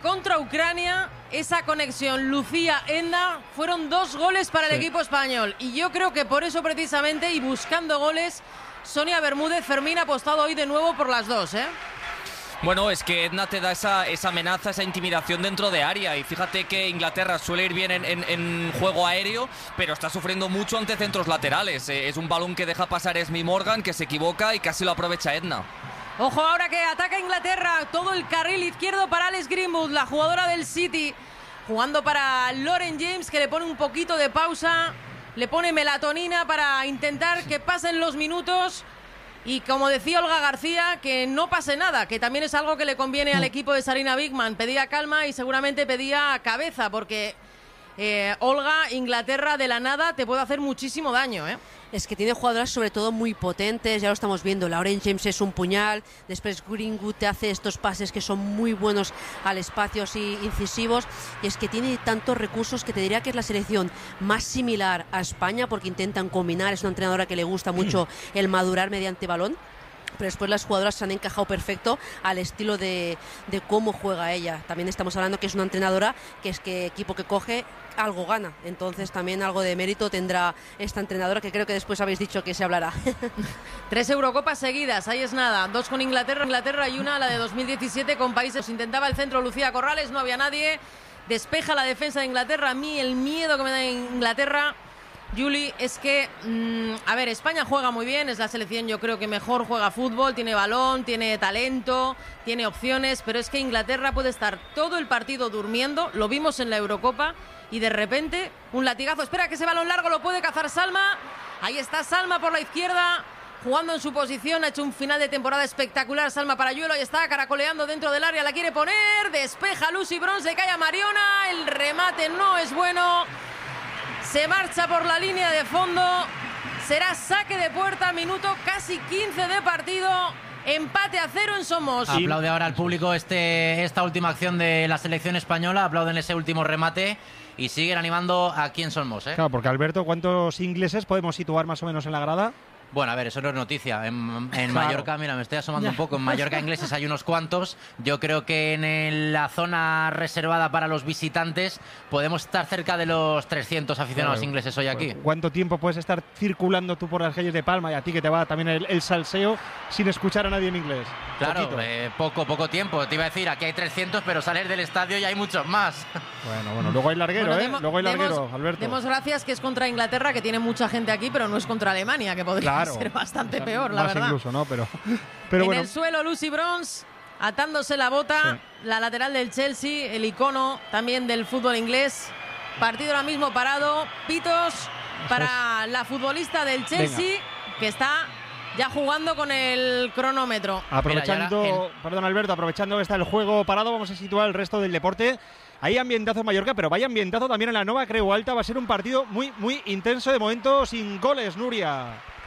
Contra Ucrania, esa conexión Lucía-Edna fueron 2 goles para el equipo español. Y yo creo que por eso precisamente, y buscando goles, Sonia Bermúdez, Fermín ha apostado hoy de nuevo por las 2, ¿eh? Bueno, es que Edna te da esa amenaza, esa intimidación dentro de área. Y fíjate que Inglaterra suele ir bien en juego aéreo, pero está sufriendo mucho ante centros laterales. Es un balón que deja pasar Esme Morgan, que se equivoca y casi lo aprovecha Edna. Ojo ahora que ataca Inglaterra, todo el carril izquierdo para Alex Greenwood, la jugadora del City, jugando para Lauren James, que le pone un poquito de pausa, le pone melatonina para intentar que pasen los minutos y, como decía Olga García, que no pase nada, que también es algo que le conviene al equipo de Sarina Bigman. Pedía calma y seguramente pedía cabeza, porque Olga, Inglaterra de la nada te puede hacer muchísimo daño, ¿eh? Es que tiene jugadoras sobre todo muy potentes, ya lo estamos viendo. Lauren James es un puñal, después Greenwood te hace estos pases que son muy buenos al espacio y incisivos, y es que tiene tantos recursos que te diría que es la selección más similar a España, porque intentan combinar, es una entrenadora que le gusta mucho el madurar mediante balón. Pero después las jugadoras se han encajado perfecto al estilo de cómo juega ella. También estamos hablando que es una entrenadora que es que equipo que coge algo gana, entonces también algo de mérito tendrá esta entrenadora, que creo que después habéis dicho que se hablará. 3 Eurocopas seguidas, ahí es nada, 2 con Inglaterra y una, la de 2017 con Países. Intentaba el centro Lucía Corrales, no había nadie, despeja la defensa de Inglaterra. A mí el miedo que me da Inglaterra, Juli, es que, a ver, España juega muy bien, es la selección yo creo que mejor juega fútbol, tiene balón, tiene talento, tiene opciones, pero es que Inglaterra puede estar todo el partido durmiendo, lo vimos en la Eurocopa, y de repente un latigazo, espera que ese balón largo lo puede cazar Salma, ahí está Salma por la izquierda, jugando en su posición, ha hecho un final de temporada espectacular Salma Parayuelo, ahí está caracoleando dentro del área, la quiere poner, despeja Lucy Bronze, le cae a Mariona, el remate no es bueno, se marcha por la línea de fondo, será saque de puerta, minuto casi 15 de partido, empate a 0 en Somos. Aplaude ahora al público esta última acción de la selección española, aplauden ese último remate y siguen animando aquí en Somos, ¿eh? Claro, porque Alberto, ¿cuántos ingleses podemos situar más o menos en la grada? Bueno, a ver, eso no es noticia. En Claro. Mallorca, mira, me estoy asomando un poco. En Mallorca ingleses hay unos cuantos. Yo creo que en la zona reservada para los visitantes podemos estar cerca de los 300 aficionados ingleses hoy aquí. ¿Cuánto tiempo puedes estar circulando tú por las calles de Palma y a ti que te va también el salseo sin escuchar a nadie en inglés? Claro, poco tiempo. Te iba a decir, aquí hay 300, pero salir del estadio ya hay muchos más. Bueno, luego hay larguero, Bueno, luego hay larguero, Alberto. Demos gracias que es contra Inglaterra, que tiene mucha gente aquí, pero no es contra Alemania, que podría ser bastante peor, la verdad. Incluso, ¿no? Pero en bueno. el suelo, Lucy Bronze, atándose la bota, la lateral del Chelsea, el icono también del fútbol inglés. Partido ahora mismo parado, pitos para la futbolista del Chelsea, que está ya jugando con el cronómetro. Aprovechando, perdón Alberto, aprovechando que está el juego parado, vamos a situar el resto del deporte. Hay ambientazo en Mallorca, pero vaya ambientazo también en la Nova Creu Alta. Va a ser un partido muy intenso, de momento sin goles, Nuria.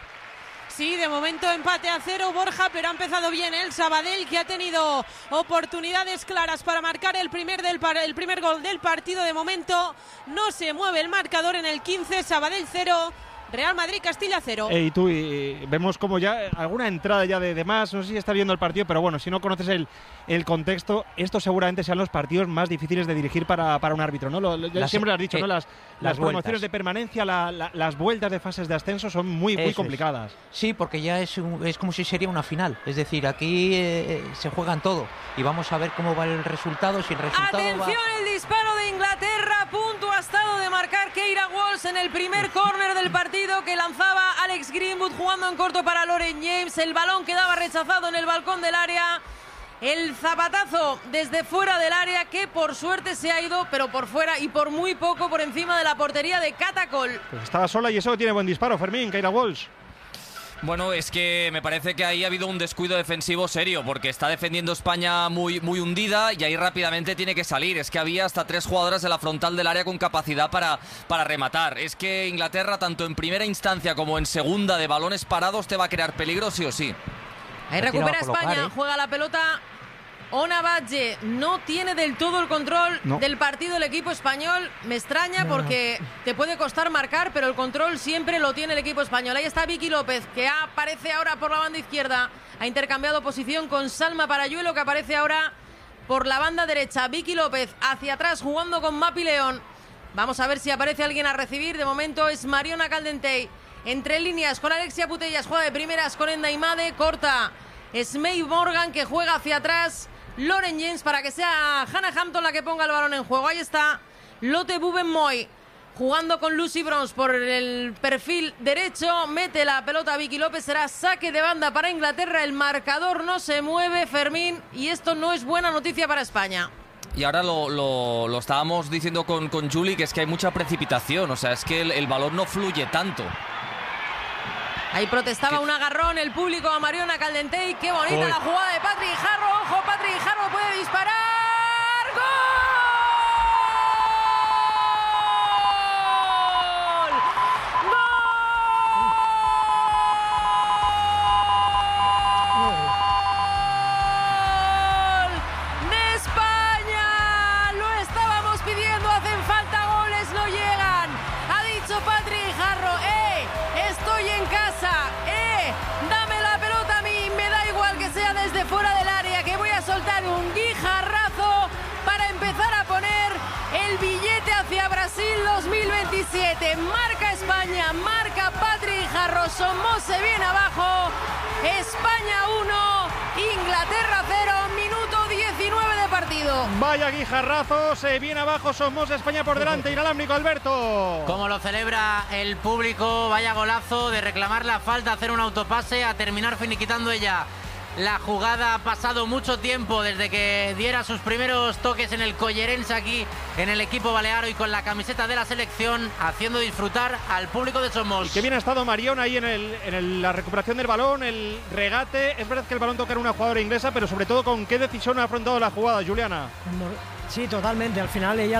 Sí, de momento empate a 0, Borja, pero ha empezado bien el Sabadell, que ha tenido oportunidades claras para marcar el primer gol del partido. De momento no se mueve el marcador en el 15, Sabadell 0, Real Madrid Castilla 0. Y vemos como ya alguna entrada ya de más, no sé si estás viendo el partido, pero bueno, si no conoces el contexto, estos seguramente sean los partidos más difíciles de dirigir para un árbitro, ¿no? Siempre lo has dicho, ¿no? Las promociones de permanencia, las vueltas de fases de ascenso son muy complicadas. Sí, porque ya es como si sería una final, es decir, aquí se juegan todo y vamos a ver cómo va el resultado, si el resultado ¡Atención! El disparo de Inglaterra, a punto ha estado de marcar Keira Walsh en el primer córner del partido que lanzaba Alex Greenwood jugando en corto para Lauren James, el balón quedaba rechazado en el balcón del área. El zapatazo desde fuera del área, que por suerte se ha ido, pero por fuera y por muy poco por encima de la portería de Catacol. Pues estaba sola y eso tiene buen disparo, Fermín, Keira Walsh. Bueno, es que me parece que ahí ha habido un descuido defensivo serio, porque está defendiendo España muy hundida y ahí rápidamente tiene que salir. Es que había hasta 3 jugadoras de la frontal del área con capacidad para rematar. Es que Inglaterra, tanto en primera instancia como en segunda de balones parados, te va a crear peligro sí o sí. Ahí recupera España, juega la pelota Ona Badge, no tiene del todo el control del partido el equipo español. Me extraña porque te puede costar marcar, pero el control siempre lo tiene el equipo español. Ahí está Vicky López, que aparece ahora por la banda izquierda. Ha intercambiado posición con Salma Parayuelo, que aparece ahora por la banda derecha. Vicky López hacia atrás jugando con Mapi León. Vamos a ver si aparece alguien a recibir. De momento es Mariona Caldentey. Entre líneas con Alexia Putellas. Juega de primeras con Enda Imade. Corta es May Morgan que juega hacia atrás. Lauren James para que sea Hannah Hampton la que ponga el balón en juego. Ahí está Lotte Bubenmoy jugando con Lucy Bronze por el perfil derecho. Mete la pelota a Vicky López. Será saque de banda para Inglaterra. El marcador no se mueve, Fermín, y esto no es buena noticia para España. Y ahora lo estábamos diciendo con Julie, que es que hay mucha precipitación. O sea, es que el balón no fluye tanto. Ahí protestaba un agarrón el público a Mariona Caldentey. Qué bonita la jugada de Patri Jarro. Ojo, Patri Jarro puede disparar. ¡Gol! Dame la pelota a mí, me da igual que sea desde fuera del área, que voy a soltar un guijarrazo para empezar a poner el billete hacia Brasil 2027. Marca España, marca Patri Jarro, Somos se viene abajo, España 1, Inglaterra 0, minuto 19 de partido. Vaya guijarrazo, se viene abajo Somos, España por delante, inalámbrico Alberto. Como lo celebra el público, vaya golazo de reclamar la falta, hacer un autopase, a terminar finiquitando ella la jugada. Ha pasado mucho tiempo desde que diera sus primeros toques en el Collerense aquí en el equipo balearo y con la camiseta de la selección, haciendo disfrutar al público de Somos. Y qué bien ha estado Marion ahí en la recuperación del balón, el regate. Es verdad que el balón toca en una jugadora inglesa, pero sobre todo con qué decisión ha afrontado la jugada, Juliana. Sí, totalmente. Al final ella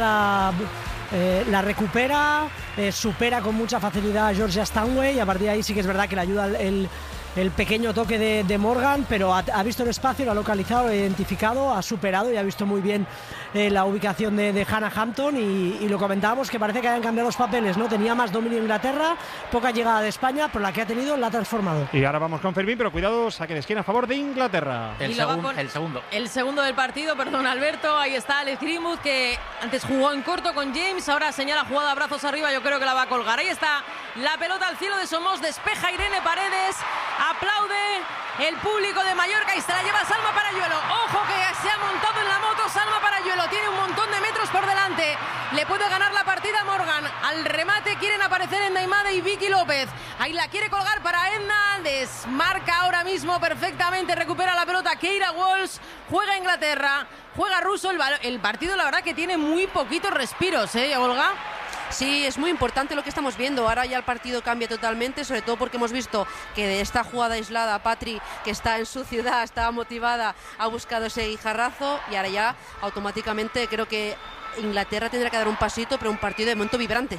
la recupera, supera con mucha facilidad a Georgia Stanway, y a partir de ahí sí que es verdad que le ayuda el pequeño toque de Morgan, pero ha visto el espacio, lo ha localizado, lo ha identificado, ha superado y ha visto muy bien la ubicación de Hannah Hampton, y lo comentábamos, que parece que hayan cambiado los papeles, ¿no? Tenía más dominio Inglaterra, poca llegada de España, pero la que ha tenido la ha transformado. Y ahora vamos con Fermín, pero cuidado, saque de esquina a favor de Inglaterra. El segundo del partido, perdón, Alberto. Ahí está Alex Greenwood, que antes jugó en corto con James, ahora señala jugada brazos arriba, yo creo que la va a colgar. Ahí está la pelota al cielo de Somos, despeja Irene Paredes, aplaude el público de Mallorca y se la lleva Salma Parayuelo. Ojo que se ha montado en la moto Salma Parayuelo, tiene un montón de metros por delante, le puede ganar la partida a Morgan. Al remate quieren aparecer Enda Imade y Vicky López, ahí la quiere colgar para Edna, desmarca ahora mismo perfectamente, recupera la pelota Keira Walsh, juega Inglaterra, juega Russo. El partido la verdad que tiene muy poquitos respiros, Olga. Sí, es muy importante lo que estamos viendo. Ahora ya el partido cambia totalmente, sobre todo porque hemos visto que de esta jugada aislada, Patri, que está en su ciudad, estaba motivada, ha buscado ese guijarrazo, y ahora ya automáticamente creo que Inglaterra tendrá que dar un pasito, pero un partido de momento vibrante.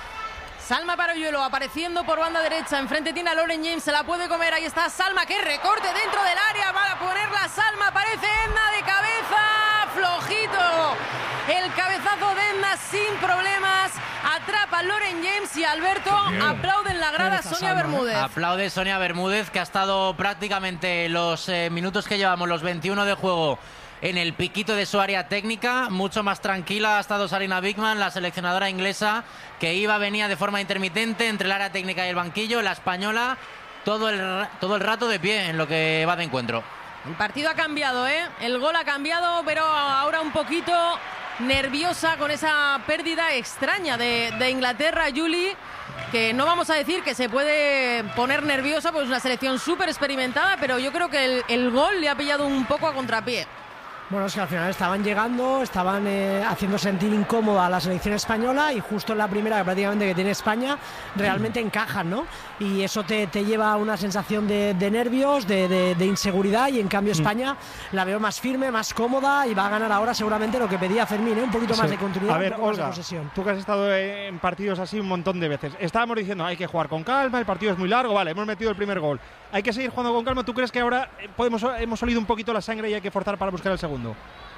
Salma Parayuelo apareciendo por banda derecha, enfrente tiene a Lauren James, se la puede comer, ahí está Salma, que recorte dentro del área, va a ponerla Salma, aparece Edna de cabeza, flojito, el cabezazo de Edna sin problemas, atrapa a Lauren James, y Alberto aplaude en la grada Sonia Bermúdez. Aplaude Sonia Bermúdez, que ha estado prácticamente los minutos que llevamos, los 21 de juego, en el piquito de su área técnica. Mucho más tranquila ha estado Sarina Bigman, la seleccionadora inglesa, que venía de forma intermitente entre el área técnica y el banquillo. La española todo el rato de pie en lo que va de encuentro. El partido ha cambiado, el gol ha cambiado, pero ahora un poquito nerviosa con esa pérdida extraña de Inglaterra, Julie, que no vamos a decir que se puede poner nerviosa, pues es una selección súper experimentada, pero yo creo que el gol le ha pillado un poco a contrapié. Bueno, es que al final estaban llegando, estaban haciendo sentir incómoda a la selección española, y justo en la primera prácticamente que tiene España realmente encajan, ¿no? Y eso te lleva a una sensación de nervios, de inseguridad, y en cambio España la veo más firme, más cómoda, y va a ganar ahora seguramente lo que pedía Fermín, un poquito más de continuidad, a ver, un poco Olga, más de posesión. Tú que has estado en partidos así un montón de veces, estábamos diciendo hay que jugar con calma, el partido es muy largo, vale, hemos metido el primer gol, hay que seguir jugando con calma. ¿Tú crees que ahora hemos olido un poquito la sangre y hay que forzar para buscar el segundo?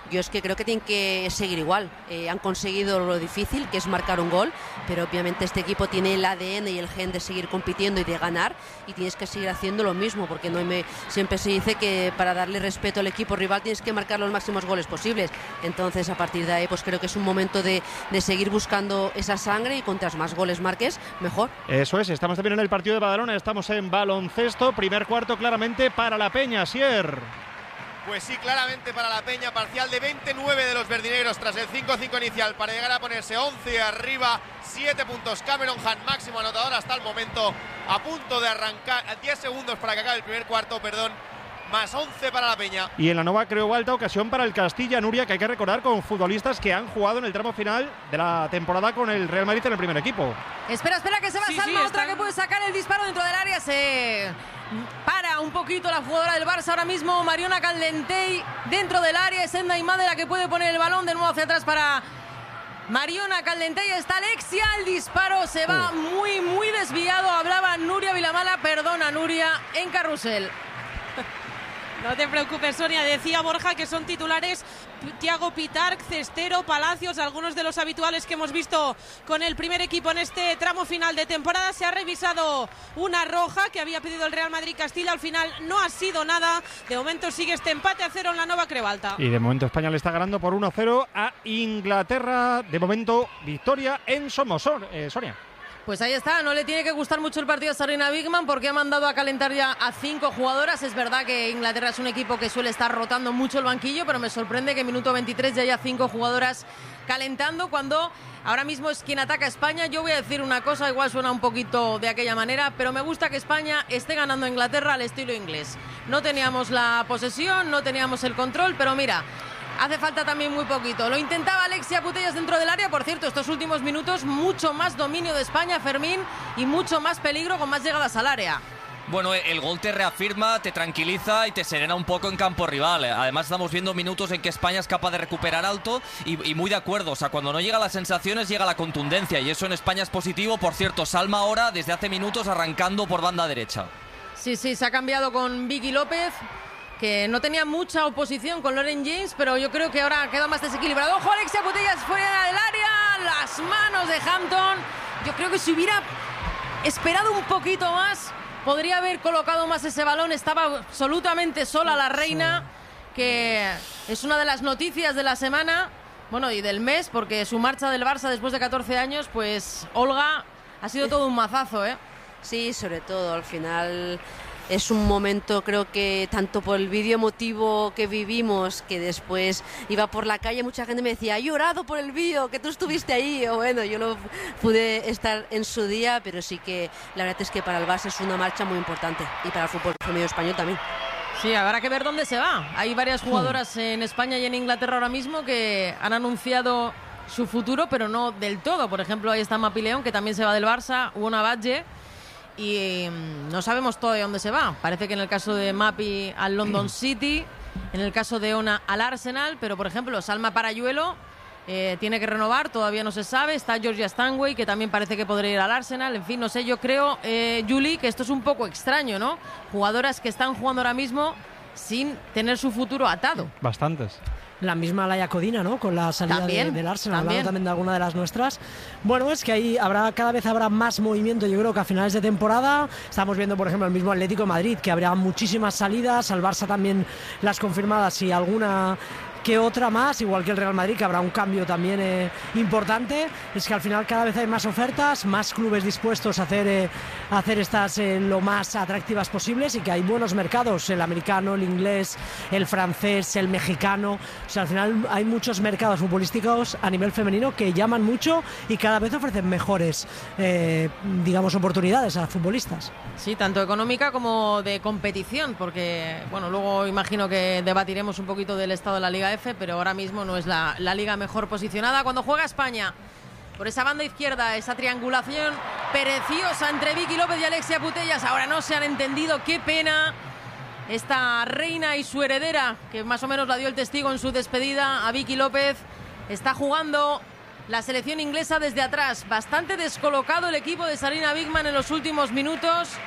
Yo es que creo que tienen que seguir igual. Han conseguido lo difícil, que es marcar un gol, pero obviamente este equipo tiene el ADN y el gen de seguir compitiendo y de ganar, y tienes que seguir haciendo lo mismo, porque siempre se dice que para darle respeto al equipo rival tienes que marcar los máximos goles posibles. Entonces, a partir de ahí, pues creo que es un momento de seguir buscando esa sangre, y cuantas más goles marques, mejor. Eso es, estamos también en el partido de Badalona, estamos en baloncesto, primer cuarto claramente para la Peña, Sier. Pues sí, claramente para la Peña, parcial de 29 de los verdinegros tras el 5-5 inicial para llegar a ponerse 11 arriba, 7 puntos. Cameron Hunt, máximo anotador hasta el momento, a punto de arrancar, 10 segundos para que acabe el primer cuarto, más 11 para la Peña. Y en la Nova Creu Alta, ocasión para el Castilla, Nuria, que hay que recordar con futbolistas que han jugado en el tramo final de la temporada con el Real Madrid en el primer equipo. Espera, que se va Salma, otra que puede sacar el disparo dentro del área. Se para un poquito la jugadora del Barça ahora mismo, Mariona Caldentey, dentro del área. Es Enda Imade la que puede poner el balón de nuevo hacia atrás para Mariona Caldentey. Está Alexia, el disparo se va muy desviado. Hablaba Nuria Vilamala, perdona Nuria, en carrusel. No te preocupes, Sonia. Decía Borja que son titulares Thiago Pitarch, Cestero, Palacios, algunos de los habituales que hemos visto con el primer equipo en este tramo final de temporada. Se ha revisado una roja que había pedido el Real Madrid Castilla. Al final no ha sido nada. De momento sigue este empate a 0 en la Nova Creu Alta. Y de momento España le está ganando por 1-0 a Inglaterra. De momento victoria en Somosor. Sonia. Pues ahí está, no le tiene que gustar mucho el partido a Sarina Bigman porque ha mandado a calentar ya a 5 jugadoras. Es verdad que Inglaterra es un equipo que suele estar rotando mucho el banquillo, pero me sorprende que en minuto 23 ya haya 5 jugadoras calentando cuando ahora mismo es quien ataca a España. Yo voy a decir una cosa, igual suena un poquito de aquella manera, pero me gusta que España esté ganando a Inglaterra al estilo inglés. No teníamos la posesión, no teníamos el control, pero mira, hace falta también muy poquito. Lo intentaba Alexia Putellas dentro del área. Por cierto, estos últimos minutos, mucho más dominio de España, Fermín, y mucho más peligro con más llegadas al área. Bueno, el gol te reafirma, te tranquiliza y te serena un poco en campo rival. Además, estamos viendo minutos en que España es capaz de recuperar alto y muy de acuerdo. O sea, cuando no llegan las sensaciones, llega la contundencia. Y eso en España es positivo. Por cierto, Salma ahora, desde hace minutos, arrancando por banda derecha. Sí, se ha cambiado con Vicky López, que no tenía mucha oposición con Lauren James, pero yo creo que ahora queda más desequilibrado. ¡Ojo, Alexia Putellas fuera del área! Las manos de Hampton. Yo creo que si hubiera esperado un poquito más, podría haber colocado más ese balón. Estaba absolutamente sola la reina, que es una de las noticias de la semana, bueno, y del mes, porque su marcha del Barça después de 14 años, pues Olga, ha sido todo un mazazo, ¿eh? Sí, sobre todo, al final es un momento, creo que tanto por el vídeo emotivo que vivimos, que después iba por la calle, mucha gente me decía, he llorado por el vídeo, que tú estuviste ahí. O bueno, yo no pude estar en su día, pero sí que la verdad es que para el Barça es una marcha muy importante, y para el fútbol femenino español también. Sí, habrá que ver dónde se va. Hay varias jugadoras en España y en Inglaterra ahora mismo que han anunciado su futuro, pero no del todo. Por ejemplo, ahí está Mapi León, que también se va del Barça, Una Badge, y no sabemos todavía dónde se va. Parece que en el caso de Mapi al London City, en el caso de Ona al Arsenal, pero por ejemplo Salma Parayuelo tiene que renovar, todavía no se sabe. Está Georgia Stanway, que también parece que podría ir al Arsenal. En fin, no sé, yo creo, Julie, que esto es un poco extraño, ¿no? Jugadoras que están jugando ahora mismo sin tener su futuro atado. Bastantes. La misma Laia Codina, ¿no? Con la salida del Arsenal, hablando también de alguna de las nuestras. Bueno, es que ahí cada vez habrá más movimiento, yo creo que a finales de temporada. Estamos viendo, por ejemplo, el mismo Atlético de Madrid, que habrá muchísimas salidas, al Barça también las confirmadas y alguna que otra más, igual que el Real Madrid, que habrá un cambio también importante. Es que al final cada vez hay más ofertas, más clubes dispuestos a hacer estas lo más atractivas posibles, y que hay buenos mercados, el americano, el inglés, el francés, el mexicano. O sea, al final hay muchos mercados futbolísticos a nivel femenino que llaman mucho y cada vez ofrecen mejores, digamos, oportunidades a futbolistas. Sí, tanto económica como de competición, porque, bueno, luego imagino que debatiremos un poquito del estado de la Liga F, pero ahora mismo no es la liga mejor posicionada. Cuando juega España por esa banda izquierda, esa triangulación preciosa entre Vicky López y Alexia Putellas, ahora no se han entendido, qué pena. Esta reina y su heredera, que más o menos la dio el testigo en su despedida, a Vicky López, está jugando la selección inglesa desde atrás. Bastante descolocado el equipo de Sarina Bigman en los últimos minutos.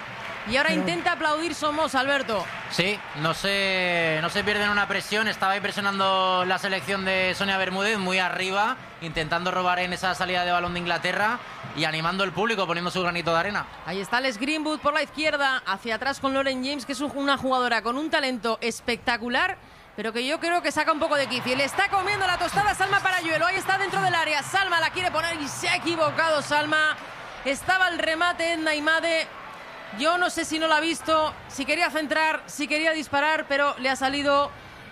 Y ahora intenta aplaudir Somos, Alberto. Sí, no se pierden una presión. Estaba ahí presionando la selección de Sonia Bermúdez muy arriba, intentando robar en esa salida de balón de Inglaterra y animando el público, poniendo su granito de arena. Ahí está Les Greenwood por la izquierda, hacia atrás con Lauren James, que es una jugadora con un talento espectacular, pero que yo creo que saca un poco de quicio. Y le está comiendo la tostada Salma Parayuelo. Ahí está dentro del área. Salma la quiere poner y se ha equivocado Salma. Estaba el remate en Naimade. Yo no sé si no lo ha visto, si quería centrar, si quería disparar, pero le ha salido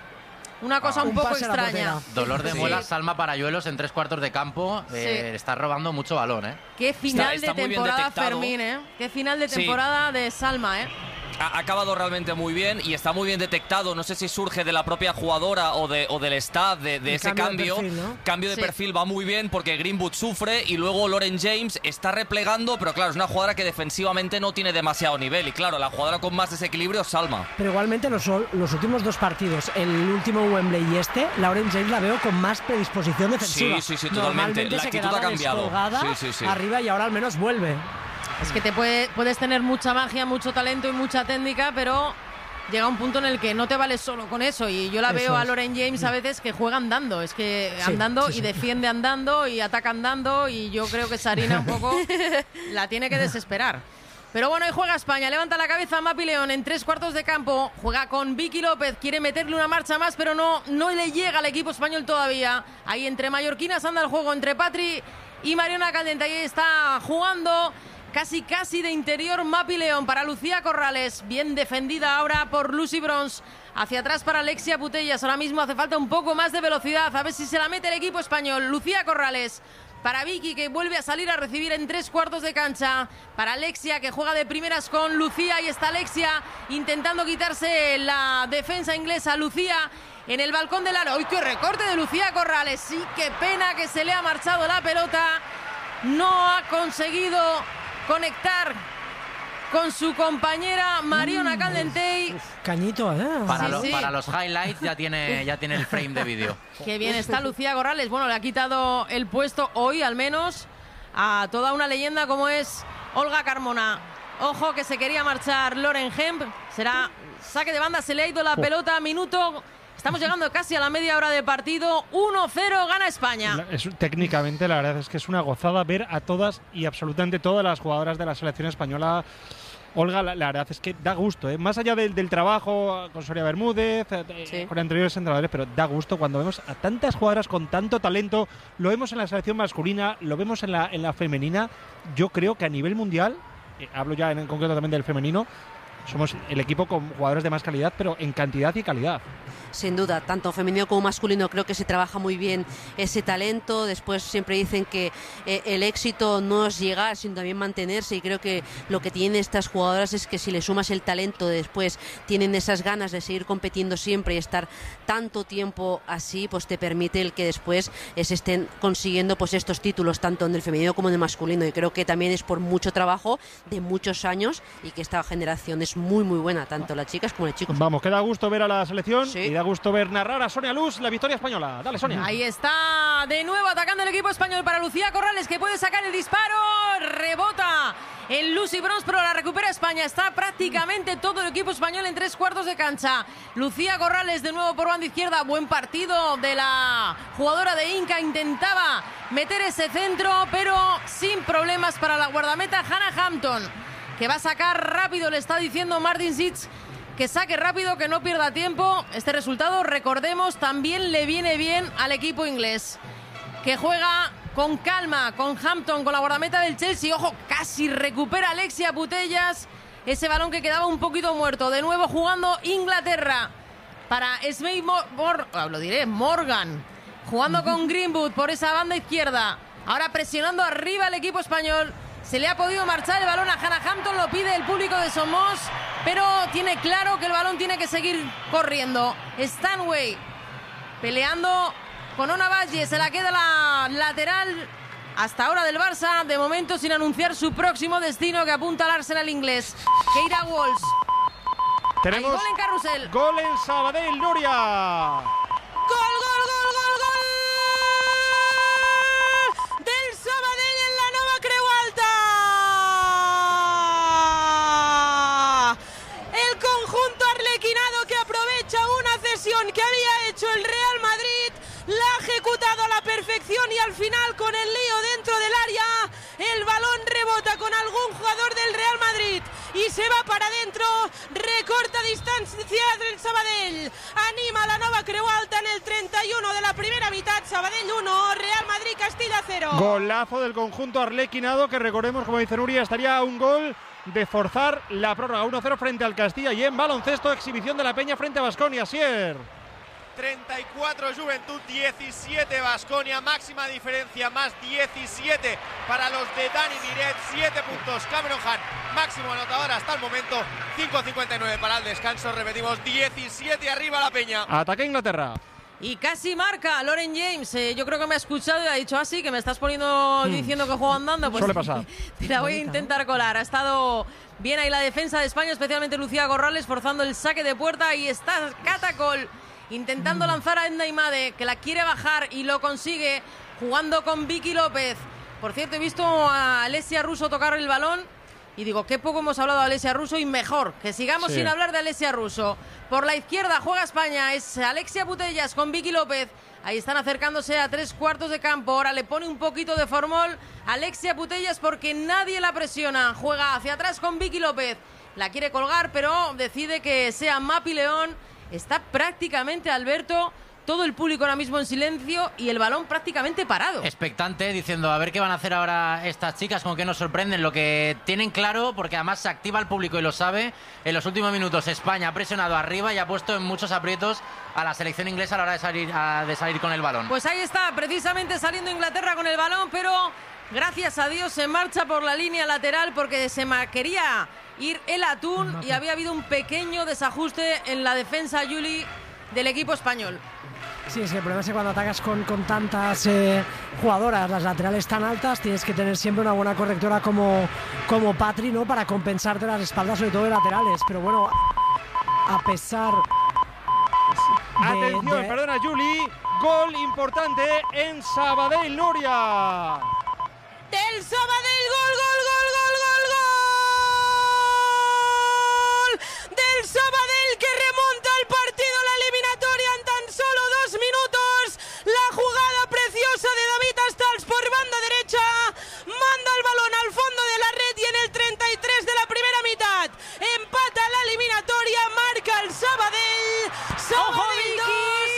una cosa un poco extraña. Dolor de muelas, Salma Parayuelos en 3/4 de campo. Está robando mucho balón, ¿eh? Qué final de temporada, Fermín, ¿eh? Qué final de temporada de Salma, ¿eh? Ha acabado realmente muy bien y está muy bien detectado. No sé si surge de la propia jugadora o del staff de ese cambio. Cambio de perfil va muy bien porque Greenwood sufre y luego Lauren James está replegando, pero claro, es una jugadora que defensivamente no tiene demasiado nivel. Y claro, la jugadora con más desequilibrio es Salma. Pero igualmente los últimos 2 partidos, el último Wembley y Lauren James la veo con más predisposición defensiva. Sí, totalmente. La actitud ha cambiado. Arriba y ahora al menos vuelve. Es que puedes tener mucha magia, mucho talento y mucha técnica, pero llega un punto en el que no te vales solo con eso. Y yo la veo a Lauren James a veces que juega andando. Es que andando y defiende andando y ataca andando. Y yo creo que Sarina un poco la tiene que desesperar. Pero bueno, ahí juega España. Levanta la cabeza Mapi León en 3/4 de campo. Juega con Vicky López. Quiere meterle una marcha más, pero no le llega al equipo español todavía. Ahí entre mallorquinas anda el juego entre Patri y Mariona Caldente. Ahí está jugando. Casi de interior Mapi León para Lucía Corrales. Bien defendida ahora por Lucy Bronze. Hacia atrás para Alexia Putellas. Ahora mismo hace falta un poco más de velocidad. A ver si se la mete el equipo español. Lucía Corrales para Vicky, que vuelve a salir a recibir en 3/4 de cancha. Para Alexia, que juega de primeras con Lucía. Ahí está Alexia intentando quitarse la defensa inglesa. Lucía en el balcón del aro. ¡Uy, qué recorte de Lucía Corrales! Sí, qué pena que se le ha marchado la pelota. No ha conseguido conectar con su compañera Mariona Caldentey. Cañito, ¿eh? Para los highlights ya tiene el frame de vídeo. Qué bien está Lucía Corrales. Bueno, le ha quitado el puesto hoy, al menos, a toda una leyenda como es Olga Carmona. Ojo que se quería marchar Lauren Hemp. Será saque de banda, se le ha ido la pelota. Minuto. Estamos llegando casi a la media hora de partido. 1-0 gana España. Técnicamente, la verdad es que es una gozada ver a todas y absolutamente todas las jugadoras de la selección española. Olga, la verdad es que da gusto, ¿eh? Más allá del trabajo con Sonia Bermúdez, con anteriores entrenadores, pero da gusto cuando vemos a tantas jugadoras con tanto talento. Lo vemos en la selección masculina, lo vemos en la femenina. Yo creo que a nivel mundial, hablo ya en concreto también del femenino, somos el equipo con jugadores de más calidad, pero en cantidad y calidad. Sin duda, tanto femenino como masculino creo que se trabaja muy bien ese talento. Después siempre dicen que el éxito no es llegar, sino también mantenerse, y creo que lo que tienen estas jugadoras es que si le sumas el talento después, tienen esas ganas de seguir compitiendo siempre y estar tanto tiempo así, pues te permite el que después se estén consiguiendo pues estos títulos, tanto en el femenino como en el masculino, y creo que también es por mucho trabajo de muchos años y que esta generación es muy buena, tanto las chicas como los chicos. Vamos, que da gusto ver a la selección y da gusto ver narrar a Sonia Luz la victoria española. Dale, Sonia. Ahí está de nuevo atacando el equipo español para Lucía Corrales, que puede sacar el disparo. Rebota en Lucy Bronze, pero la recupera España. Está prácticamente todo el equipo español en 3/4 de cancha. Lucía Corrales de nuevo por banda izquierda. Buen partido de la jugadora de Inca. Intentaba meter ese centro, pero sin problemas para la guardameta Hannah Hampton, que va a sacar rápido. Le está diciendo Martin Sitz que saque rápido, que no pierda tiempo. Este resultado, recordemos, también le viene bien al equipo inglés, que juega con calma, con Hampton, con la guardameta del Chelsea. Ojo, casi recupera Alexia Putellas ese balón que quedaba un poquito muerto. De nuevo jugando Inglaterra para Smith Morgan, jugando con Greenwood por esa banda izquierda. Ahora presionando arriba el equipo español. Se le ha podido marchar el balón a Hannah Hampton, lo pide el público de Somos, pero tiene claro que el balón tiene que seguir corriendo. Stanway peleando con Ona Valle, se la queda la lateral hasta ahora del Barça, de momento sin anunciar su próximo destino, que apunta al Arsenal inglés. Keira Walsh. Tenemos gol en carrusel. Gol en Sabadell, Nuria. ¡Gol! Del Sabadell en la Nova Creu Alta. final con el lío dentro del área. El balón rebota con algún jugador del Real Madrid y se va para adentro. Recorta distancia del Sabadell. Anima la Nova Creu Alta en el 31 de la primera mitad. Sabadell 1, Real Madrid Castilla 0. Golazo del conjunto arlequinado que, recordemos, como dice Nuria, estaría a un gol de forzar la prórroga. 1-0 frente al Castilla. Y en baloncesto, exhibición de la Peña frente a Baskonia. Sier. 34 Juventud, 17 Baskonia, máxima diferencia, más 17 para los de Dani Miret, 7 puntos Cameron Hunt, máximo anotador hasta el momento, 5:59 para el descanso, repetimos, 17 arriba la Peña. Ataque Inglaterra. Y casi marca Lauren James. Yo creo que me ha escuchado y ha dicho así, que me estás poniendo diciendo que juego andando. Pues suele pasar. Te la voy a intentar colar. Ha estado bien ahí la defensa de España, especialmente Lucía Corrales, forzando el saque de puerta. Y está Catacol intentando lanzar a Edna Imade, que la quiere bajar y lo consigue, jugando con Vicky López. Por cierto, he visto a Alessia Russo tocar el balón y digo, qué poco hemos hablado de Alessia Russo, y mejor que sigamos sin hablar de Alessia Russo. Por la izquierda juega España, es Alexia Putellas con Vicky López. Ahí están acercándose a 3/4 de campo. Ahora le pone un poquito de formol Alexia Putellas porque nadie la presiona. Juega hacia atrás con Vicky López. La quiere colgar, pero decide que sea Mapi León. Está prácticamente, Alberto, todo el público ahora mismo en silencio y el balón prácticamente parado. Expectante, diciendo a ver qué van a hacer ahora estas chicas, con qué nos sorprenden. Lo que tienen claro, porque además se activa el público y lo sabe, en los últimos minutos España ha presionado arriba y ha puesto en muchos aprietos a la selección inglesa a la hora de salir con el balón. Pues ahí está, precisamente saliendo Inglaterra con el balón, pero gracias a Dios se marcha por la línea lateral porque se quería ir el Atún y había habido un pequeño desajuste en la defensa, Juli, del equipo español. Sí, es que el problema es que cuando atacas con tantas jugadoras, las laterales tan altas, tienes que tener siempre una buena correctora como Patri, ¿no? Para compensarte las espaldas, sobre todo de laterales. Pero bueno, a pesar Atención, perdona, Juli. Gol importante en Sabadell, Nuria. Del Sabadell, gol. Del Sabadell, que remonta el partido, la eliminatoria en tan solo 2 minutos. La jugada preciosa de David Astals por banda derecha. Manda el balón al fondo de la red y en el 33 de la primera mitad empata la eliminatoria, marca el Sabadell. Sabadell 2.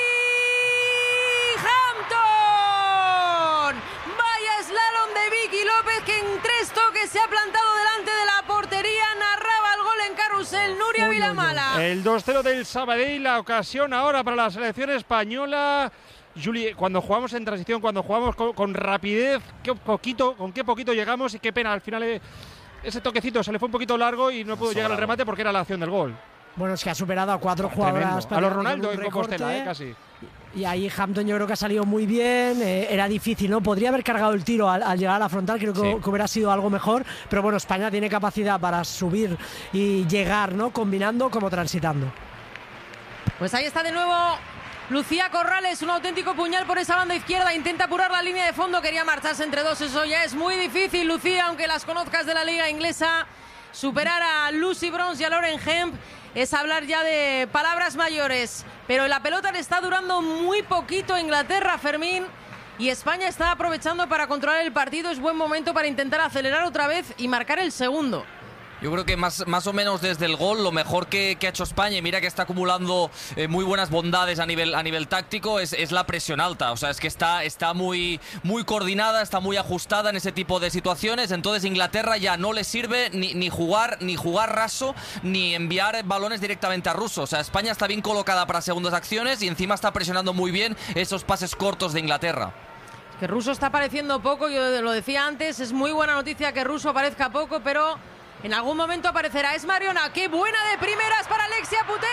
Hampton. Vaya slalom de Vicky López, que en 3 toques se ha plantado delante de la portería. Narraba el gol en carrusel Nuria Vilamala. El 2-0 del Sabadell, la ocasión ahora para la selección española. Juli, cuando jugamos en transición, cuando jugamos con rapidez, con qué poquito llegamos, y qué pena, al final ese toquecito se le fue un poquito largo y no pudo llegar al remate porque era la acción del gol. Bueno, es que ha superado a 4 jugadoras. A los Ronaldo en Compostela, casi. Y ahí Hampton yo creo que ha salido muy bien, era difícil, ¿no? Podría haber cargado el tiro al llegar a la frontal, creo que hubiera sido algo mejor, pero bueno, España tiene capacidad para subir y llegar, ¿no? Combinando como transitando. Pues ahí está de nuevo Lucía Corrales, un auténtico puñal por esa banda izquierda, intenta apurar la línea de fondo, quería marcharse entre dos, eso ya es muy difícil, Lucía, aunque las conozcas de la liga inglesa. Superar a Lucy Bronze y a Lauren Hemp es hablar ya de palabras mayores, pero la pelota le está durando muy poquito a Inglaterra, Fermín, y España está aprovechando para controlar el partido. Es buen momento para intentar acelerar otra vez y marcar el segundo. Yo creo que más o menos desde el gol lo mejor que ha hecho España, y mira que está acumulando muy buenas bondades a nivel táctico, es la presión alta. O sea, es que está muy coordinada, está muy ajustada en ese tipo de situaciones. Entonces Inglaterra ya no le sirve ni jugar raso, ni enviar balones directamente a Russo. O sea, España está bien colocada para segundas acciones y encima está presionando muy bien esos pases cortos de Inglaterra. Que Russo está apareciendo poco, yo lo decía antes, es muy buena noticia que Russo aparezca poco, pero en algún momento aparecerá. Es Mariona, qué buena de primeras para Alexia Putellas.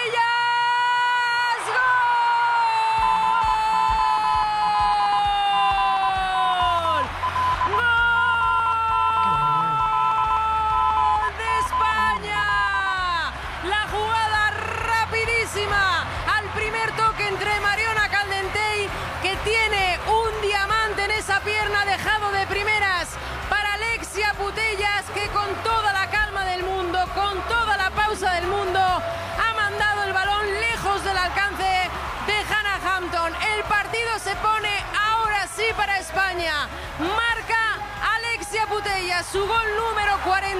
¡Gol! ¡Gol de España! La jugada rapidísima al primer toque entre Mariona Caldentey, que tiene un diamante en esa pierna, dejado de primeras para Alexia Putellas, que con toda la calma del mundo, con toda la pausa del mundo, ha mandado el balón lejos del alcance de Hannah Hampton. El partido se pone ahora sí para España. Marca Alexia Putellas su gol número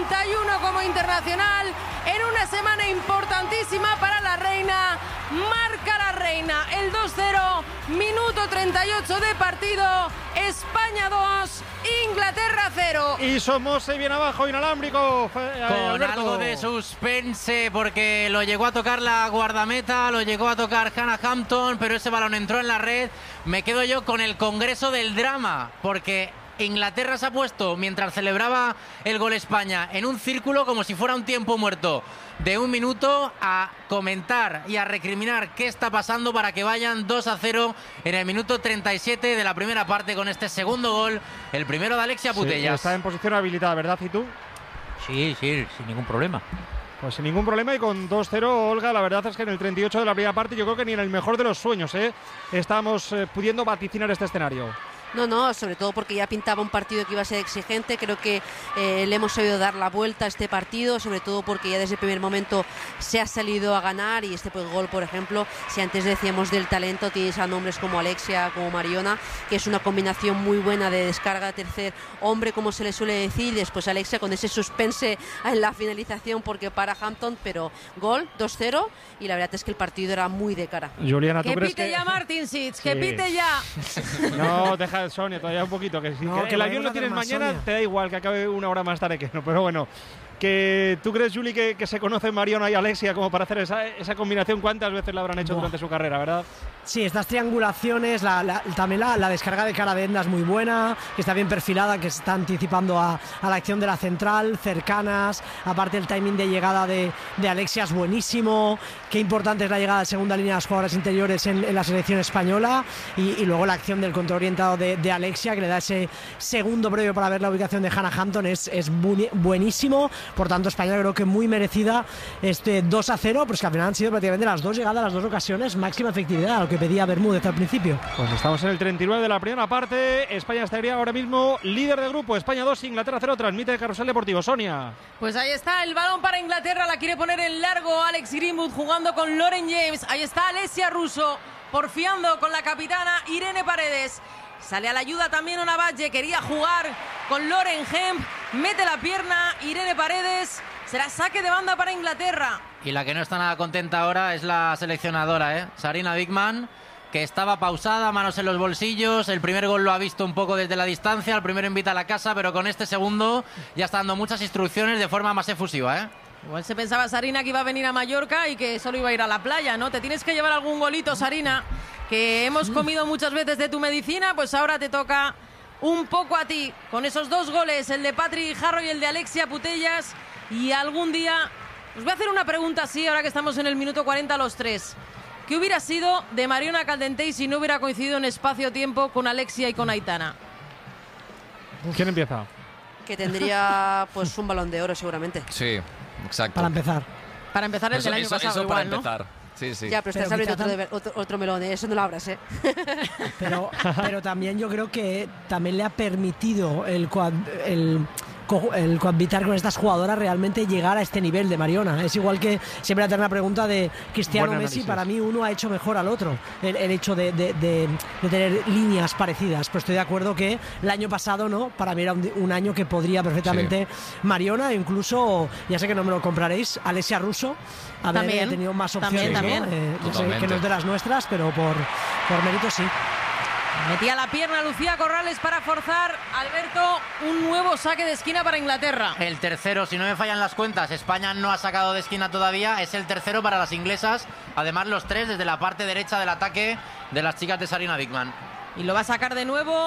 41 como internacional en una semana importantísima para la reina. Marca la reina el 2-0, minuto 38 de partido. España 2, Inglaterra 0. Y somos bien abajo, inalámbrico. Con Alberto. algo de suspense, porque lo llegó a tocar la guardameta, lo llegó a tocar Hannah Hampton, pero ese balón entró en la red. Me quedo yo con el Congreso del Drama, porque Inglaterra se ha puesto, mientras celebraba el gol España, en un círculo como si fuera un tiempo muerto de 1 minuto, a comentar y a recriminar qué está pasando para que vayan 2-0 en el minuto 37 de la primera parte con este segundo gol, el primero de Alexia Putellas. Sí, está en posición habilitada, ¿verdad, Citu? Sí, sin ningún problema. Pues sin ningún problema y con 2-0, Olga, la verdad es que en el 38 de la primera parte yo creo que ni en el mejor de los sueños estábamos pudiendo vaticinar este escenario. No, sobre todo porque ya pintaba un partido que iba a ser exigente. Creo que le hemos sabido dar la vuelta a este partido, sobre todo porque ya desde el primer momento se ha salido a ganar. Y este gol, por ejemplo, si antes decíamos del talento, tienes a nombres como Alexia, como Mariona, que es una combinación muy buena de descarga de tercer hombre, como se le suele decir. Después Alexia con ese suspense en la finalización porque para Hampton, pero gol 2-0 y la verdad es que el partido era muy de cara. Juliana, ¿tú que crees pite ya Martin Sitz, que pite ya. No, deja Sonia todavía un poquito, que el avión lo tienes mañana, Sonia. Te da igual que acabe una hora más tarde que no, pero bueno. Que ¿tú crees, Juli, que se conocen Mariona y Alexia como para hacer esa combinación? ¿Cuántas veces la habrán hecho durante su carrera, verdad? Sí, estas triangulaciones, también la descarga de cara de Edna es muy buena, que está bien perfilada, que se está anticipando a la acción de la central, cercanas, aparte el timing de llegada de Alexia es buenísimo, qué importante es la llegada de segunda línea de las jugadoras interiores en la selección española y luego la acción del control orientado de Alexia, que le da ese segundo previo para ver la ubicación de Hannah Hampton, es buenísimo. Por tanto, España creo que muy merecida este 2-0, pero es que al final han sido prácticamente las dos llegadas, las dos ocasiones, máxima efectividad, lo que pedía Bermúdez al principio. Pues estamos en el 39 de la primera parte. España estaría ahora mismo líder de grupo. España 2, Inglaterra 0. Transmite Carrusel Deportivo. Sonia. Pues ahí está el balón para Inglaterra. La quiere poner en largo Alex Greenwood jugando con Lauren James. Ahí está Alessia Russo porfiando con la capitana Irene Paredes. Sale a la ayuda también Ona Batlle, quería jugar con Lauren Hemp, mete la pierna Irene Paredes, será saque de banda para Inglaterra. Y la que no está nada contenta ahora es la seleccionadora, Sarina Wiegman, que estaba pausada, manos en los bolsillos, el primer gol lo ha visto un poco desde la distancia, el primero invita a la casa, pero con este segundo ya está dando muchas instrucciones de forma más efusiva, Igual se pensaba Sarina que iba a venir a Mallorca y que solo iba a ir a la playa, ¿no? Te tienes que llevar algún golito, Sarina, que hemos comido muchas veces de tu medicina, pues ahora te toca un poco a ti, con esos dos goles, el de Patri Jarro y el de Alexia Putellas, y algún día os voy a hacer una pregunta así, ahora que estamos en el minuto 40 los tres. ¿Qué hubiera sido de Mariona Caldentey si no hubiera coincidido en espacio-tiempo con Alexia y con Aitana? ¿Quién empieza? Que tendría pues un Balón de Oro seguramente. Sí, exacto. Para empezar. Para empezar el del año pasado eso igual, para empezar. Sí, sí. Ya, pero estás abriendo otro melón, eso no lo abras, Pero también yo creo que también le ha permitido el cohabitar con estas jugadoras realmente llegar a este nivel de Mariona. Es igual que siempre hacer una pregunta de Cristiano Messi, para mí uno ha hecho mejor al otro, el hecho de tener líneas parecidas, pero estoy de acuerdo que el año pasado no, para mí era un año que podría perfectamente Mariona, incluso, ya sé que no me lo compraréis, Alessia Russo haber tenido más opciones, también. Ya sé que no es de las nuestras, pero por mérito sí. Metía la pierna Lucía Corrales para forzar, Alberto, un nuevo saque de esquina para Inglaterra. El tercero, si no me fallan las cuentas, España no ha sacado de esquina todavía, es el tercero para las inglesas, además los tres desde la parte derecha del ataque de las chicas de Sarina Wiegman. Y lo va a sacar de nuevo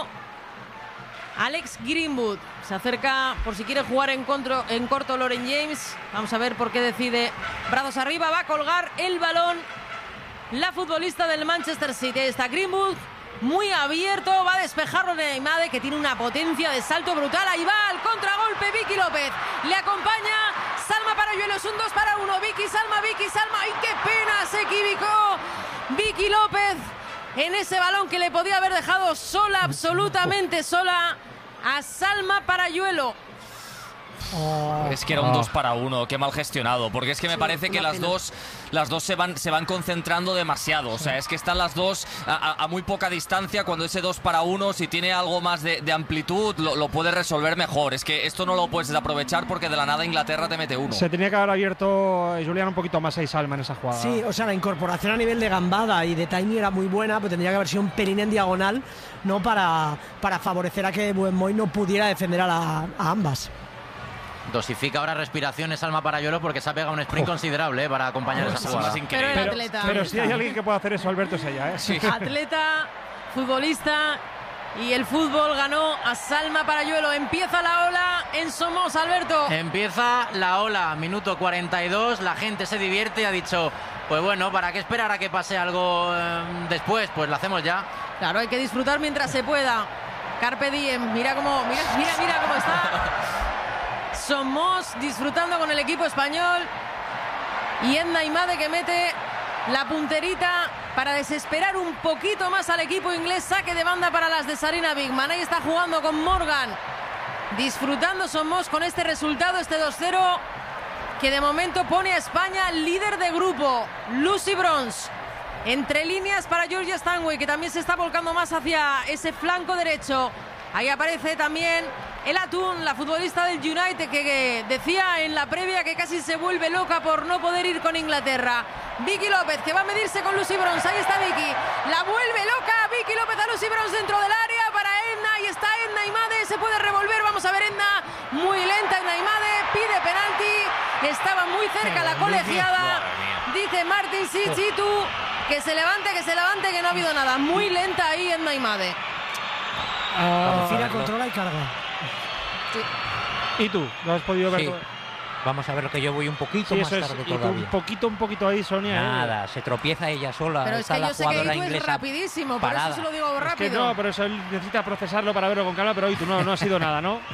Alex Greenwood. Se acerca por si quiere jugar en corto Lauren James. Vamos a ver por qué decide. Brazos arriba, va a colgar el balón la futbolista del Manchester City. Ahí está Greenwood, muy abierto, va a despejarlo de Aimade, que tiene una potencia de salto brutal. Ahí va al contragolpe Vicky López. Le acompaña Salma Parayuelo, es un 2-1. Vicky, Salma. ¡Ay, qué pena! Se equivocó Vicky López en ese balón que le podía haber dejado sola, absolutamente sola, a Salma Parayuelo. Es que era un 2-1, qué mal gestionado, porque es que me parece que las dos se van concentrando demasiado, o sea, es que están las dos a muy poca distancia, cuando ese 2-1, si tiene algo más de amplitud, lo puede resolver mejor. Es que esto no lo puedes desaprovechar porque de la nada Inglaterra te mete uno. Se tenía que haber abierto, Julián, un poquito más a Salma en esa jugada. Sí, o sea, la incorporación a nivel de gambada y de timing era muy buena, pero tendría que haber sido un pelín en diagonal, no para favorecer a que Buenmoy no pudiera defender a ambas. Dosifica ahora respiraciones Salma Parayuelo porque se ha pegado un sprint considerable para acompañar esa jugada. Pero el atleta. Pero si hay alguien que puede hacer eso, Alberto, es ella, ¿eh? Sí. Atleta, futbolista, y el fútbol ganó a Salma Parayuelo. Empieza la ola en Somos, Alberto. Empieza la ola, minuto 42, la gente se divierte y ha dicho, pues bueno, ¿para qué esperar a que pase algo después? Pues lo hacemos ya. Claro, hay que disfrutar mientras se pueda. Carpe diem, mira cómo está. Somos disfrutando con el equipo español. Y Edna Imade que mete la punterita para desesperar un poquito más al equipo inglés. Saque de banda para las de Sarina Bigman. Ahí está jugando con Morgan. Disfrutando Somos con este resultado, este 2-0, que de momento pone a España líder de grupo. Lucy Bronze. Entre líneas para Georgia Stanway, que también se está volcando más hacia ese flanco derecho. Ahí aparece también el Atún, la futbolista del United, que decía en la previa que casi se vuelve loca por no poder ir con Inglaterra. Vicky López, que va a medirse con Lucy Bronze. Ahí está Vicky. La vuelve loca Vicky López a Lucy Bronze dentro del área para Edna. Ahí está Edna Imade. Se puede revolver. Vamos a ver Edna. Muy lenta Edna Imade. Pide penalti. Estaba muy cerca la colegiada. Dice Martin Sichitu que se levante, que no ha habido nada. Muy lenta ahí Edna Imade. Gira, controla y carga. Sí. ¿Y tú? ¿Lo has podido ver? Sí. Vamos a ver, que yo voy un poquito más tarde todavía. Un poquito ahí, Sonia. Nada, se tropieza ella sola. Pero es que yo sé que Itu es rapidísimo, por eso se lo digo rápido. Es que no, pero eso necesita procesarlo para verlo con calma, pero Itu no ha sido nada, ¿no?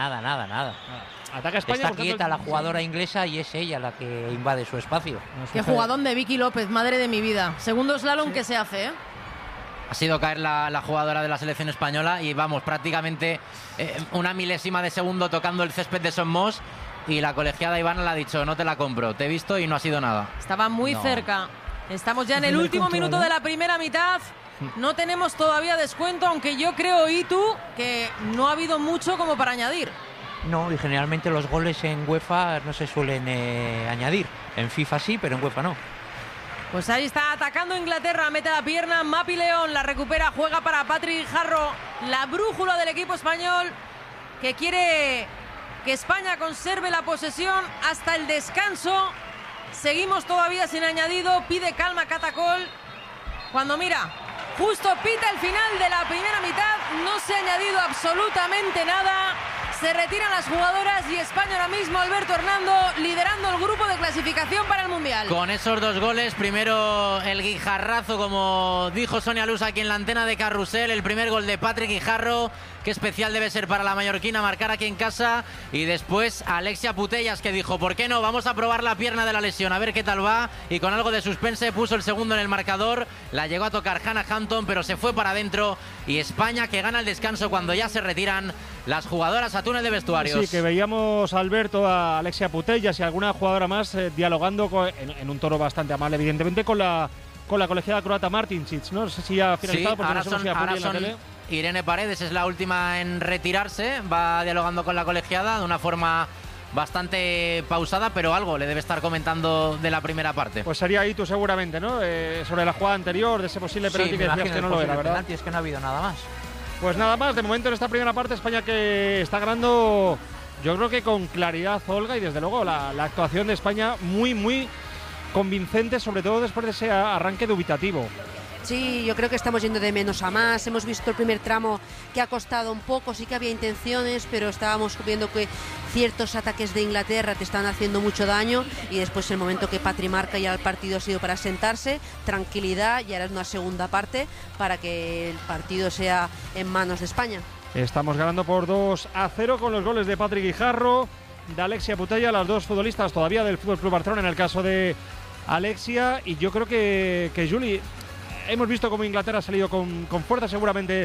Nada. Ataca España. Está quieta la jugadora inglesa y es ella la que invade su espacio. Qué jugadón de Vicky López, madre de mi vida. Segundo slalom que se hace, ¿eh? Ha sido caer la jugadora de la selección española y vamos, prácticamente una milésima de segundo tocando el césped de Somos, y la colegiada Ivana le ha dicho, no te la compro, te he visto y no ha sido nada. Estaba muy cerca. Estamos ya en el último minuto de la primera mitad. No tenemos todavía descuento, aunque yo creo, Itu, que no ha habido mucho como para añadir. No, y generalmente los goles en UEFA no se suelen añadir. En FIFA sí, pero en UEFA no. Pues ahí está atacando Inglaterra, mete la pierna, Mapi León la recupera, juega para Patrick Guijarro, la brújula del equipo español, que quiere que España conserve la posesión hasta el descanso. Seguimos todavía sin añadido, pide calma Catacol, cuando mira, justo pita el final de la primera mitad, no se ha añadido absolutamente nada. Se retiran las jugadoras y España ahora mismo, Alberto Hernando, liderando el grupo de clasificación para el Mundial. Con esos dos goles, primero el guijarrazo, como dijo Sonia Luz aquí en la antena de Carrusel, el primer gol de Patrick Guijarro, qué especial debe ser para la mallorquina marcar aquí en casa, y después Alexia Putellas, que dijo, ¿por qué no? Vamos a probar la pierna de la lesión, a ver qué tal va, y con algo de suspense puso el segundo en el marcador, la llegó a tocar Hannah Hampton, pero se fue para adentro, y España que gana el descanso cuando ya se retiran las jugadoras a túnel de vestuarios. Sí, que veíamos, Alberto, a Alexia Putellas y alguna jugadora más dialogando en un tono bastante amable, evidentemente, con la colegiada croata Martincic, ¿no? No sé si ya ha finalizado, porque ahora son Irene Paredes es la última en retirarse, va dialogando con la colegiada de una forma bastante pausada, pero algo le debe estar comentando de la primera parte. Pues sería Itu seguramente, ¿no? Sobre la jugada anterior, de ese posible penalti que decías que no lo era, ¿verdad? Es que no ha habido nada más. Pues nada más, de momento en esta primera parte España que está ganando, yo creo que con claridad, Olga, y desde luego la actuación de España muy convincente, sobre todo después de ese arranque dubitativo. Sí, yo creo que estamos yendo de menos a más. Hemos visto el primer tramo que ha costado un poco, sí que había intenciones, pero estábamos viendo que ciertos ataques de Inglaterra te están haciendo mucho daño, y después el momento que Patri marca ya el partido ha sido para sentarse, tranquilidad, y ahora es una segunda parte para que el partido sea en manos de España. Estamos ganando por 2-0 con los goles de Patrick Guijarro, de Alexia Putellas, las dos futbolistas todavía del FC Barcelona en el caso de Alexia, y yo creo que Juli, hemos visto cómo Inglaterra ha salido con fuerza seguramente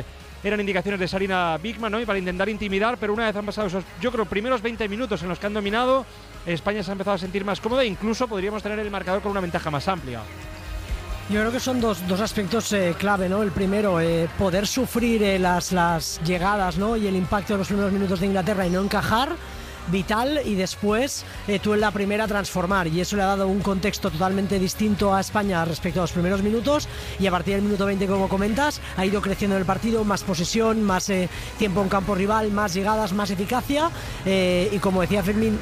eran indicaciones de Sarina Wiegman, ¿no? Y para intentar intimidar, pero una vez han pasado esos, yo creo, primeros 20 minutos en los que han dominado, España se ha empezado a sentir más cómoda e incluso podríamos tener el marcador con una ventaja más amplia. Yo creo que son dos aspectos clave, ¿no? El primero, poder sufrir las llegadas, ¿no? Y el impacto de los primeros minutos de Inglaterra y no encajar, vital, y después tú en la primera transformar, y eso le ha dado un contexto totalmente distinto a España respecto a los primeros minutos, y a partir del minuto 20, como comentas, ha ido creciendo el partido, más posesión, más tiempo en campo rival, más llegadas, más eficacia, y como decía Fermín,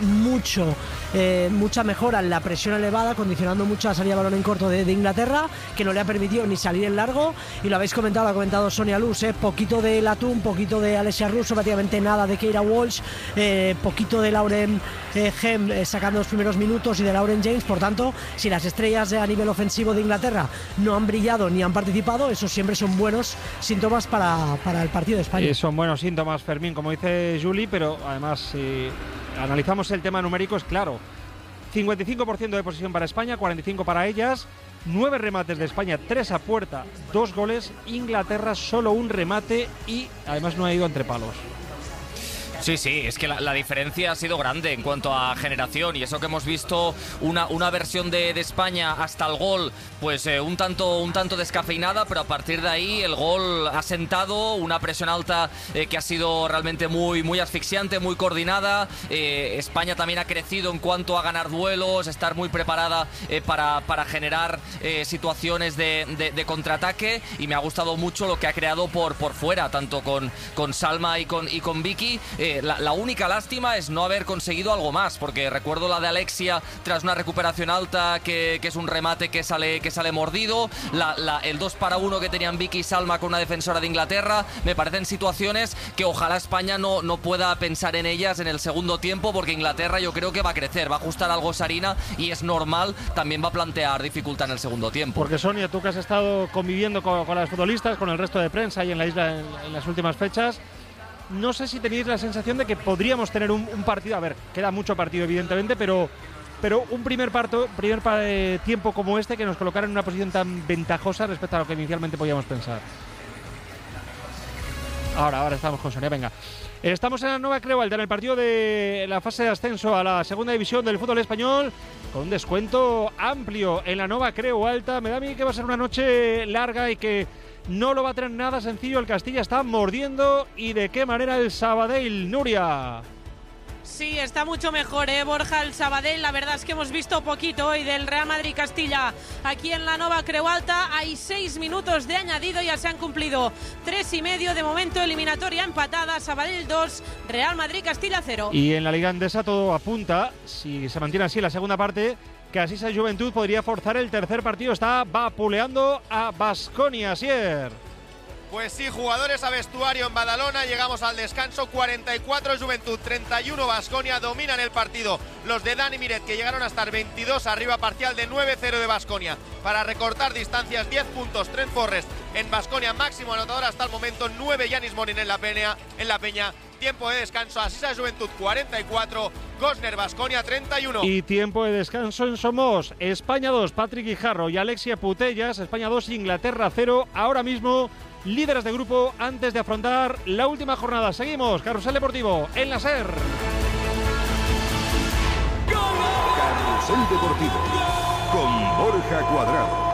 mucha mejora en la presión elevada, condicionando mucho la salida de balón en corto de Inglaterra, que no le ha permitido ni salir en largo, y lo habéis comentado, lo ha comentado Sonia Luz, poquito de Latún, poquito de Alessia Russo, prácticamente nada de Keira Walsh, poquito de Lauren Hem sacando los primeros minutos y de Lauren James. Por tanto, si las estrellas a nivel ofensivo de Inglaterra no han brillado ni han participado, esos siempre son buenos síntomas para el partido de España. Son buenos síntomas, Fermín, como dice Juli, pero además si analizamos el tema numérico es claro. 55% de posesión para España, 45% para ellas, 9 remates de España, 3 a puerta, 2 goles, Inglaterra solo un remate y además no ha ido entre palos. Sí, es que la diferencia ha sido grande en cuanto a generación, y eso que hemos visto una versión de España hasta el gol, pues un tanto descafeinada, pero a partir de ahí el gol ha sentado una presión alta que ha sido realmente muy asfixiante, muy coordinada. España también ha crecido en cuanto a ganar duelos, estar muy preparada para generar situaciones de contraataque, y me ha gustado mucho lo que ha creado por fuera, tanto con Salma y con Vicky. La única lástima es no haber conseguido algo más, porque recuerdo la de Alexia tras una recuperación alta, que es un remate que sale mordido, el 2-1 que tenían Vicky y Salma con una defensora de Inglaterra. Me parecen situaciones que ojalá España no pueda pensar en ellas en el segundo tiempo, porque Inglaterra yo creo que va a crecer, va a ajustar algo Sarina, y es normal, también va a plantear dificultad en el segundo tiempo. Porque Sonia, tú que has estado conviviendo con las futbolistas, con el resto de prensa y en la isla en las últimas fechas, no sé si tenéis la sensación de que podríamos tener un partido, a ver, queda mucho partido evidentemente, pero un primer tiempo como este que nos colocara en una posición tan ventajosa respecto a lo que inicialmente podíamos pensar. Ahora estamos con Sonia, venga. Estamos en la Nova Creu Alta, en el partido de la fase de ascenso a la segunda división del fútbol español, con un descuento amplio en la Nova Creu Alta. Me da a mí que va a ser una noche larga y que no lo va a tener nada sencillo. El Castilla está mordiendo, y de qué manera el Sabadell, Nuria. Sí, está mucho mejor, Borja, el Sabadell. La verdad es que hemos visto poquito hoy del Real Madrid-Castilla aquí en la Nova Creu Alta. Hay 6 minutos de añadido, ya se han cumplido 3,5. De momento, eliminatoria empatada, Sabadell 2, Real Madrid-Castilla 0. Y en la Liga Endesa todo apunta, si se mantiene así la segunda parte, que Asisa Juventud podría forzar el tercer partido. Está vapuleando a Baskonia, Asier. Pues sí, jugadores a vestuario en Badalona. Llegamos al descanso, 44 Juventud, 31 Baskonia. Dominan el partido los de Dani Miret, que llegaron a estar 22 arriba, parcial de 9-0 de Baskonia. Para recortar distancias, 10 puntos Trent Forrest en Baskonia, máximo anotador hasta el momento, 9 Yanis Morin en la Peña. Tiempo de descanso, Asisa Juventud 44, Gosner Baskonia 31. Y tiempo de descanso en Somos, España 2, Patrick Guijarro y Alexia Putellas, España 2, Inglaterra 0. Ahora mismo líderes de grupo antes de afrontar la última jornada. Seguimos, Carrusel Deportivo en la SER. Carrusel Deportivo con Borja Cuadrado.